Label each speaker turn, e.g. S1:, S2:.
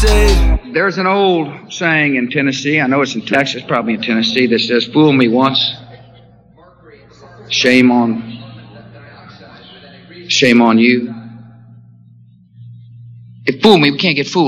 S1: say, there's an old saying in Tennessee, I know it's in Texas, probably in Tennessee, that says, fool me once, shame on you. If fool me, we can't get fooled.